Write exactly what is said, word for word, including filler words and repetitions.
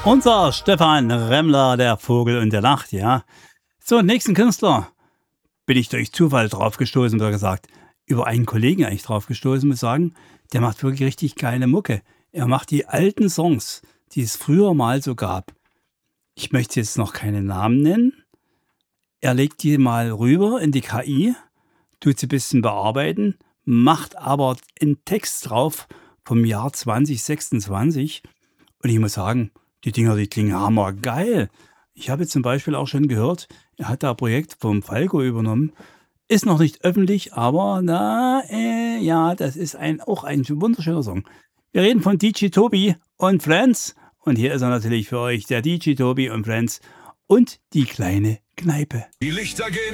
Unser Stefan Remmler, der Vogel und der Nacht, ja. So, nächsten Künstler bin ich durch Zufall drauf gestoßen, oder gesagt, über einen Kollegen eigentlich drauf gestoßen, muss sagen, der macht wirklich richtig geile Mucke. Er macht die alten Songs, die es früher mal so gab. Ich möchte jetzt noch keine Namen nennen. Er legt die mal rüber in die K I, tut sie ein bisschen bearbeiten, macht aber einen Text drauf vom Jahr zwanzig sechsundzwanzig. Und ich muss sagen, die Dinger, die klingen hammergeil. Ich habe zum Beispiel auch schon gehört, er hat da ein Projekt vom Falco übernommen. Ist noch nicht öffentlich, aber na, äh, ja, das ist ein, auch ein wunderschöner Song. Wir reden von D J Tobi und Friends. Und hier ist er natürlich für euch, der D J Tobi und Friends und die kleine Kneipe. Die Lichter gehen